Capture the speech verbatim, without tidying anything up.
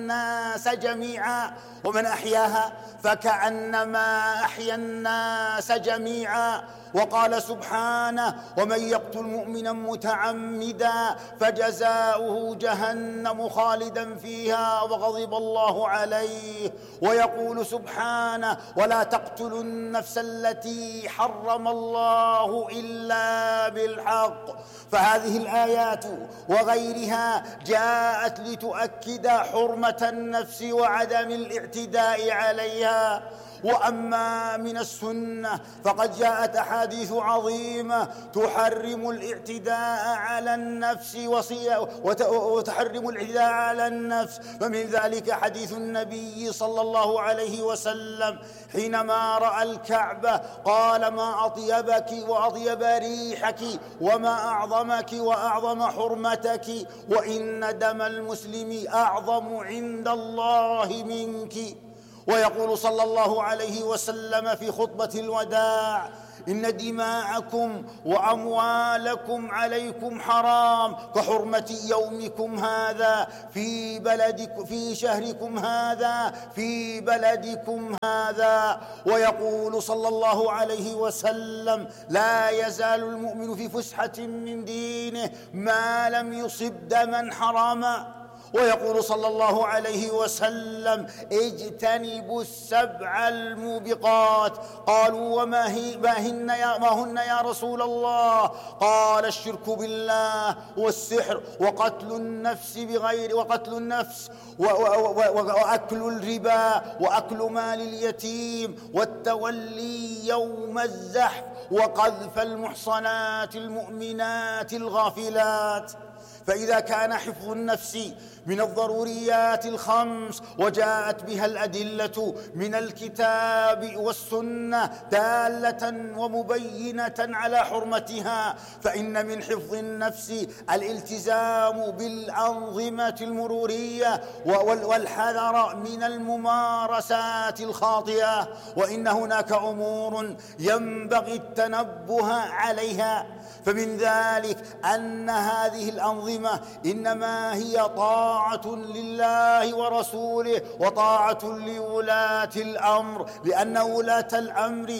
الناس جميعا ومن أحياها فكأنما أحيا الناس جميعا. وقال سبحانه: ومن يقتل مؤمنا متعمدا فجزاؤه جهنم خالدا فيها وغضب الله عليه. ويقول سبحانه: ولا تقتلوا النفس التي حرم الله إلا بالحق. فهذه الآيات وغيرها جاءت لتؤكد حرمة النفس وعدم الاعتداء عليها. وأما من السنة فقد جاءت أحاديث عظيمة تحرم الاعتداء على النفس وتحرم الاعتداء على النفس. فمن ذلك حديث النبي صلى الله عليه وسلم حينما رأى الكعبة قال: ما أطيبك وأطيب ريحك وما أعظمك وأعظم حرمتك، وإن دم المسلم أعظم عند الله منك. ويقول صلى الله عليه وسلم في خطبة الوداع: إن دماءكم وأموالكم عليكم حرام كحرمة يومكم هذا في بلدكم في شهركم هذا في بلدكم هذا. ويقول صلى الله عليه وسلم: لا يزال المؤمن في فسحة من دينه ما لم يصب دما حراما. ويقول صلى الله عليه وسلم: اجتنبوا السبع الموبقات. قالوا: وما هي ما هن يا ما هن يا رسول الله؟ قال: الشرك بالله والسحر وقتل النفس بغير وقتل النفس وأكل الربا وأكل مال اليتيم والتولي يوم الزحف وقذف المحصنات المؤمنات الغافلات. فإذا كان حفظ النفس من الضروريات الخمس وجاءت بها الأدلة من الكتاب والسنة دالة ومبينة على حرمتها، فإن من حفظ النفس الالتزام بالأنظمة المرورية والحذر من الممارسات الخاطئة. وإن هناك أمور ينبغي التنبه عليها، فمن ذلك أن هذه الأنظمة إنما هي طاعة لله ورسوله وطاعة لولاة الأمر، لأن ولاة الأمر